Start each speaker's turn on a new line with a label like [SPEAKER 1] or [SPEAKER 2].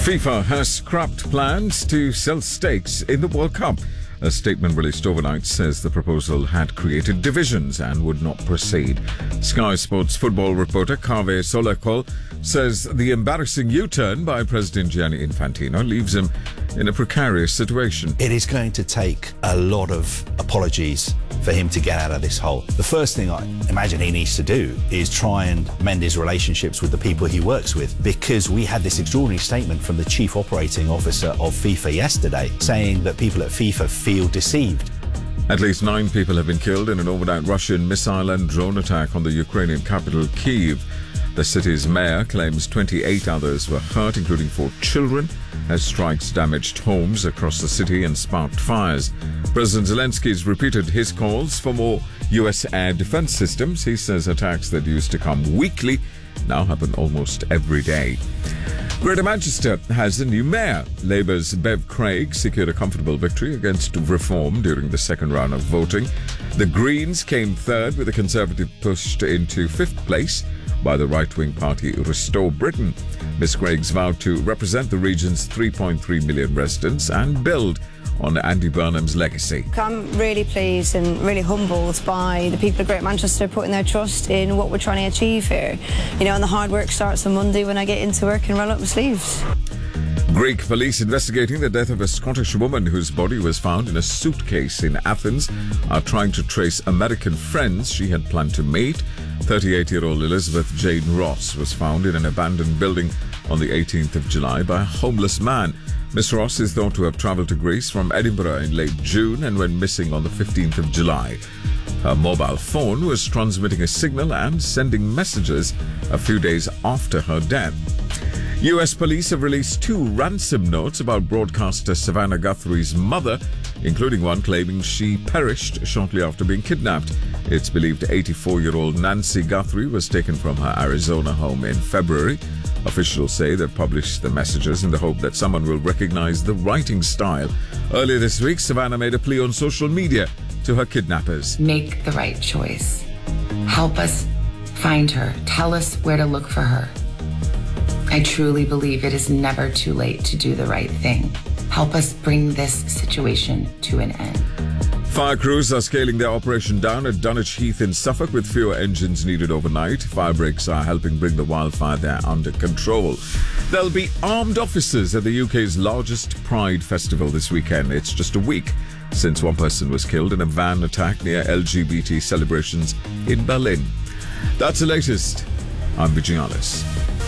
[SPEAKER 1] FIFA has scrapped plans to sell stakes in the World Cup. A statement released overnight says the proposal had created divisions and would not proceed. Sky Sports football reporter Kaveh Solakol says the embarrassing U-turn by President Gianni Infantino leaves him in a precarious situation.
[SPEAKER 2] It is going to take a lot of apologies for him to get out of this hole. The first thing I imagine he needs to do is try and mend his relationships with the people he works with, because we had this extraordinary statement from the chief operating officer of FIFA yesterday saying that people at FIFA feel deceived.
[SPEAKER 1] At least 9 people have been killed in an overnight Russian missile and drone attack on the Ukrainian capital, Kyiv. The city's mayor claims 28 others were hurt, including 4 children, as strikes damaged homes across the city and sparked fires. President Zelensky has repeated his calls for more U.S. air defense systems. He says attacks that used to come weekly now happen almost every day. Greater Manchester has a new mayor. Labour's Bev Craig secured a comfortable victory against Reform during the second round of voting. The Greens came third, with the Conservative pushed into 5th place by the right-wing party Restore Britain. Ms Craig's vowed to represent the region's 3.3 million residents and build on Andy Burnham's legacy.
[SPEAKER 3] I'm really pleased and really humbled by the people of Greater Manchester putting their trust in what we're trying to achieve here. You know, and the hard work starts on Monday when I get into work and roll up my sleeves.
[SPEAKER 1] Greek police investigating the death of a Scottish woman whose body was found in a suitcase in Athens are trying to trace American friends she had planned to meet. 38-year-old Elizabeth Jane Ross was found in an abandoned building on the 18th of July by a homeless man. Miss Ross is thought to have travelled to Greece from Edinburgh in late June and went missing on the 15th of July. Her mobile phone was transmitting a signal and sending messages a few days after her death. US police have released 2 ransom notes about broadcaster Savannah Guthrie's mother, including one claiming she perished shortly after being kidnapped. It's believed 84-year-old Nancy Guthrie was taken from her Arizona home in February. Officials say they've published the messages in the hope that someone will recognize the writing style. Earlier this week, Savannah made a plea on social media to her kidnappers.
[SPEAKER 4] Make the right choice. Help us find her. Tell us where to look for her. I truly believe it is never too late to do the right thing. Help us bring this situation to an end.
[SPEAKER 1] Fire crews are scaling their operation down at Dunwich Heath in Suffolk with fewer engines needed overnight. Fire breaks are helping bring the wildfire there under control. There'll be armed officers at the UK's largest Pride festival this weekend. It's just a week since one person was killed in a van attack near LGBT celebrations in Berlin. That's the latest. I'm Vijay Alice.